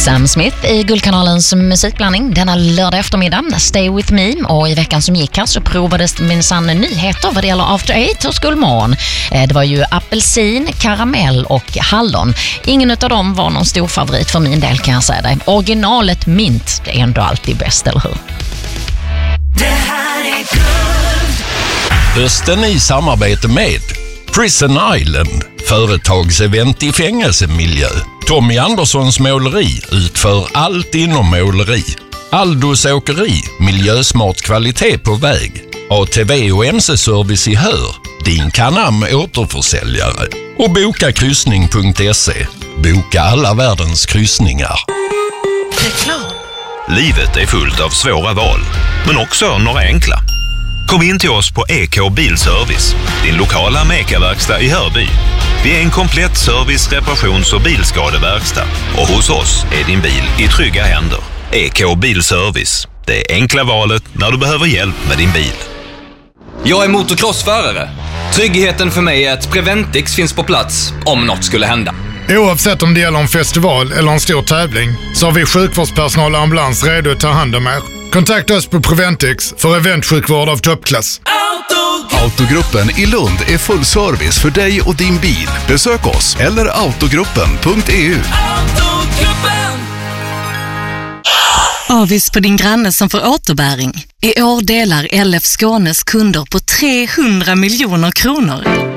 Sam Smith i Guldkanalens musikblandning denna lördag eftermiddag. Stay with me. Och i veckan som gick här så provades minsann nyheter vad det gäller After Eight och Skolmorgon. Det var ju apelsin, karamell och hallon. Ingen av dem var någon stor favorit för min del, kan jag säga dig. Originalet mint, det är ändå alltid bäst, eller hur? Det här är Guld. Hösten i samarbete med Prison Island, företagsevent i fängelsemiljö. Tommy Anderssons måleri utför allt inom måleri. Aldos åkeri, miljösmart kvalitet på väg. ATV och MC-service i Hör, din Canam återförsäljare. Och bokakryssning.se, boka alla världens kryssningar. Reklam. Livet är fullt av svåra val, men också några enkla. Kom in till oss på EK Bilservice, din lokala Meka-verkstad i Hörby. Vi är en komplett service-, reparations- och bilskadeverkstad. Och hos oss är din bil i trygga händer. EK Bilservice, det enkla valet när du behöver hjälp med din bil. Jag är motocrossförare. Tryggheten för mig är att Preventix finns på plats om något skulle hända. Oavsett om det gäller en festival eller en stor tävling så har vi sjukvårdspersonal och ambulans redo att ta hand om er. Kontakta oss på Preventix för eventsjukvård av toppklass. Autogruppen i Lund är full service för dig och din bil. Besök oss eller autogruppen.eu. Avis på din granne som får återbäring. I år delar LF Skånes kunder på 300 miljoner kronor.